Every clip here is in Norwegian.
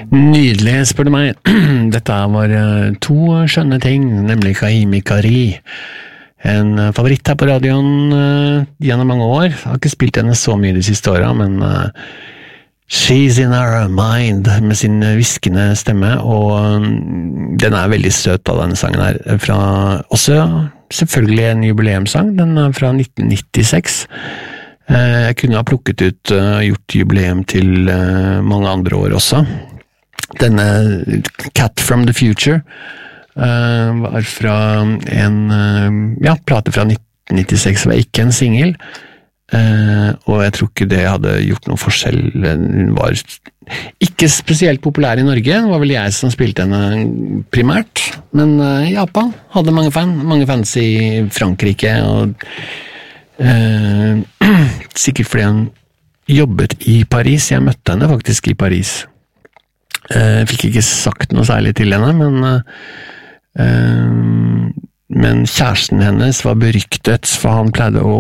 Nydelig, spør du meg. Dette var to skjønne ting, nemlig Kaimi Kari. En favoritt her på radioen gjennom mange år. Jeg har ikke spilt henne så mye de siste årene, men She's in our mind med sin viskende stemme, og den er veldig søt av denne sangen her. Fra, også selvfølgelig en jubileumssang, den er fra 1996. Jeg kunne ha plukket ut og gjort jubileum til mange andre år også. Denne Cat from the Future var fra en plate fra 1996, var ikke en single, og jeg tror ikke det hadde gjort noen forskjell. Hun var ikke spesielt populær i Norge, det var vel jeg som spilte henne primært, men Japan hadde mange fans i Frankrike, og sikkert fordi hun jobbet i Paris. Jeg møtte henne faktisk i Paris. Jeg fikk ikke sagt noe særlig til henne, men kjæresten hennes var beryktet, for han pleide å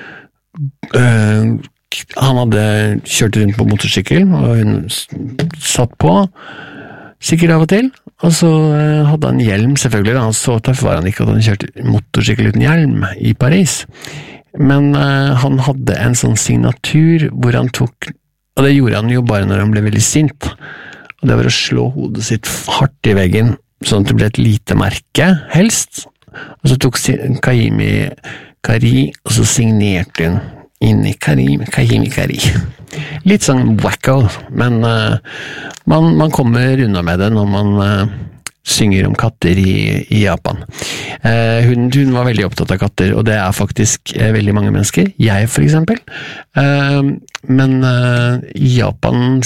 han hadde kjørt rundt på motorsykkel, og hun satt på, sikkert av og til, og så hadde han hjelm, selvfølgelig, han så tøff var han ikke at han kjørte motorsykkel uten hjelm i Paris, men han hadde en sånn signatur hvor han tok, og det gjorde han jo bare når han ble veldig sint, og det var å slå hodet sitt hardt i veggen, sånn at det ble et lite merke, helst, og så tok Kaimi Kari, og så signerte hun inni Kaimi Kari. Litt sånn wacko, men man kommer unna med det når man synger om katter i Japan. Hun var veldig opptatt av katter, og det er faktisk veldig mange mennesker. Jeg for eksempel. Men i Japan